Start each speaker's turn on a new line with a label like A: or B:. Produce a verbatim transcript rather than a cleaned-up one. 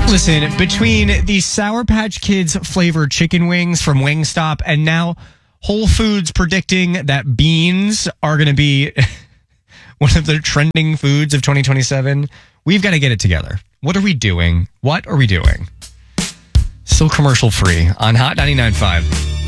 A: Listen, between the Sour Patch Kids flavored chicken wings from Wingstop and now Whole Foods predicting that beans are going to be one of the trending foods of twenty twenty-seven, we've got to get it together. What are we doing? What are we doing? Still commercial free on Hot ninety-nine point five.